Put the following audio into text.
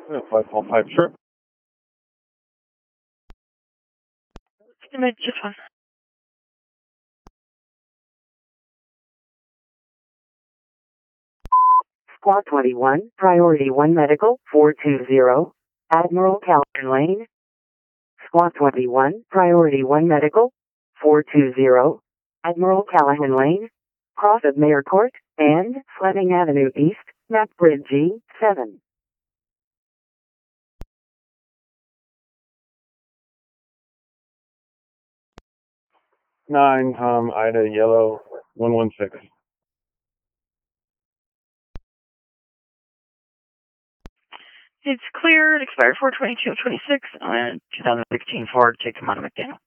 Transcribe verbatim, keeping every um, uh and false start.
No, five four five, sure. Just one. Squad twenty-one, Priority one Medical, four two zero, Admiral Callahan Lane. Squad twenty-one, Priority one Medical, four two zero, Admiral Callahan Lane, cross of Mayor Court, and Fleming Avenue East, Map Grid G seven. Nine, Tom, Ida, Yellow, one one six. It's clear. It expired four twenty-two twenty-six on two thousand sixteen Ford. Take them out of McDaniel.